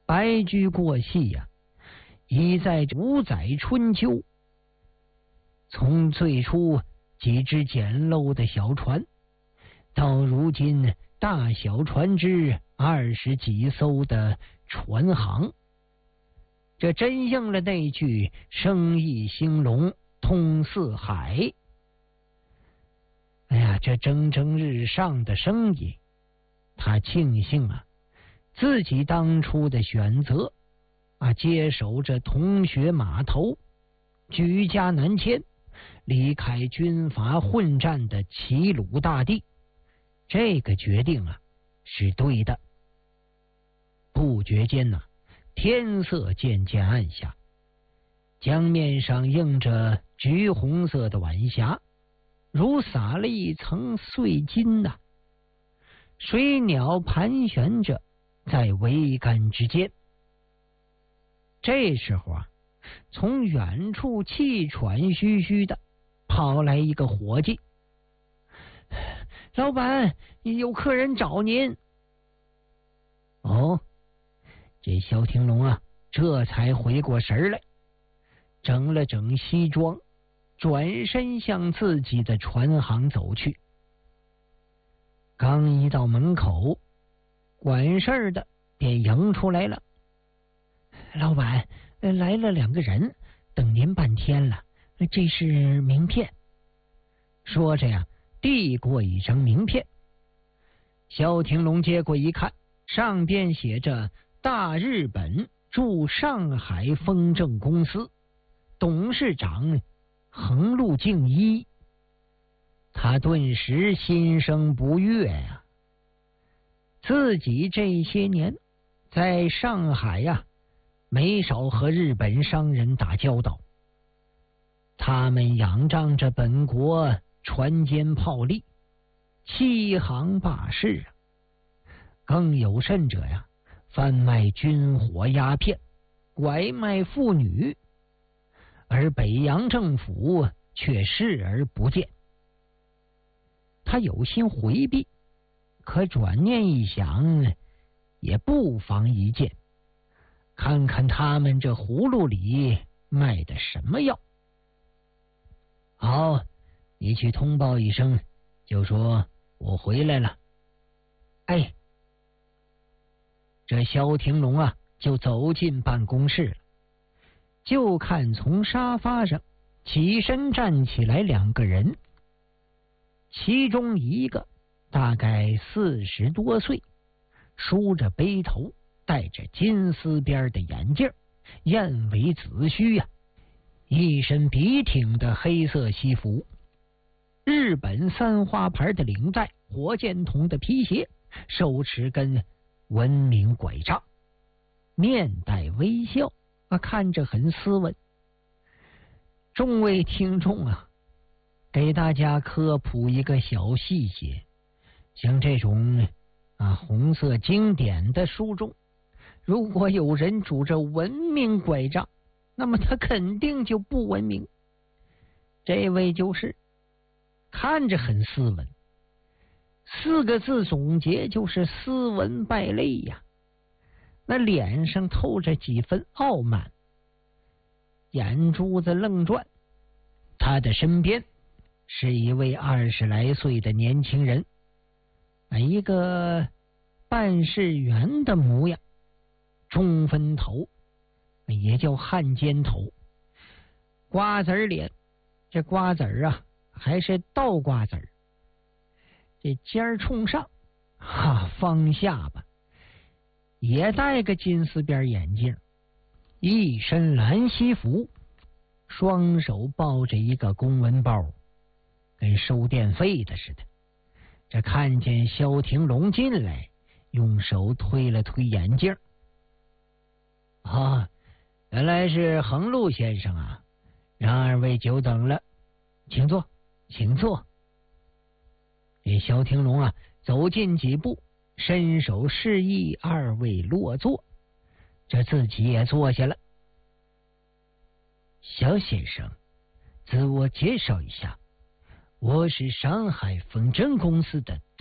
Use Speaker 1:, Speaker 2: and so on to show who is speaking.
Speaker 1: 白驹过隙呀，已在5载春秋。从最初几只简陋的小船，到如今大小船只20几艘的船行，这真应了那句生意兴隆通四海。哎呀，这蒸蒸日上的生意，他庆幸啊，自己当初的选择啊，接手这同学码头，举家南迁，离开军阀混战的齐鲁大地，这个决定啊是对的。不觉间呐，天色渐渐暗下，江面上映着橘红色的晚霞，如撒了一层碎金呐。水鸟盘旋着在桅杆之间。这时候啊，从远处气喘吁吁的跑来一个伙计：“老板，有客人找您。”哦，这萧廷龙啊，这才回过神来，整了整西装，转身向自己的船行走去。刚一到门口，管事儿的便迎出来了：“老板，来了2个人，等您半天了，这是名片。”说着呀，递过一张名片。萧廷龙接过一看，上边写着大日本驻上海丰正公司董事长横路敬一。他顿时心生不悦呀，自己这些年在上海呀，没少和日本商人打交道，他们仰仗着本国船坚炮利，欺行霸市啊，更有甚者呀，贩卖军火鸦片，拐卖妇女，而北洋政府却视而不见。他有心回避，可转念一想，也不妨一见，看看他们这葫芦里卖的什么药。好，你去通报一声，就说我回来了。哎，这萧廷龙啊，就走进办公室了。就看从沙发上起身站起来2个人，其中一个大概40多岁，梳着背头，戴着金丝边的眼镜，燕尾子须呀，一身笔挺的黑色西服，日本3花牌的领带，火箭筒的皮鞋，手持根文明拐杖，面带微笑啊，看着很斯文。众位听众啊，给大家科普一个小细节，像这种红色经典的书中，如果有人拄着文明拐杖，那么他肯定就不文明。这位就是看着很斯文，4个字总结就是斯文败类呀。那脸上透着几分傲慢，眼珠子愣转。他的身边是一位20来岁的年轻人，一个办事员的模样，中分头，也叫汉奸头，瓜子脸，这瓜子啊还是倒瓜子，这尖儿冲上，方下巴，也戴个金丝边眼镜，一身蓝西服，双手抱着一个公文包，跟收电费的似的。这看见萧廷龙进来，用手推了推眼镜。原来是横路先生啊，让2位久等了，请坐，请坐。这萧廷龙啊，走近几步，伸手示意2位落座，这自己也坐下了。萧先生，自我介绍一下，我是上海丰正公司的